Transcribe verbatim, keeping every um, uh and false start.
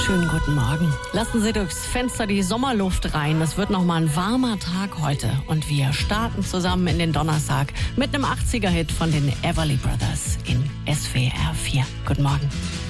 Schönen guten Morgen. Lassen Sie durchs Fenster die Sommerluft rein. Es wird nochmal ein warmer Tag heute. Und wir starten zusammen in den Donnerstag mit einem achtziger-Hit von den Everly Brothers in S W R vier. Guten Morgen.